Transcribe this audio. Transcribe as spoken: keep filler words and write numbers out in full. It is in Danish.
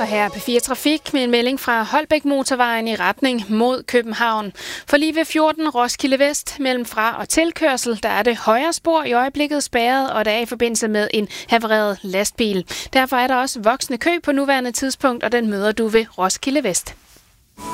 Og her er P fire Trafik med en melding fra Holbæk Motorvejen i retning mod København. For lige ved fjorten Roskilde Vest mellem fra- og tilkørsel, der er det højre spor i øjeblikket spærret, og der er i forbindelse med en havareret lastbil. Derfor er der også voksende kø på nuværende tidspunkt, og den møder du ved Roskilde Vest.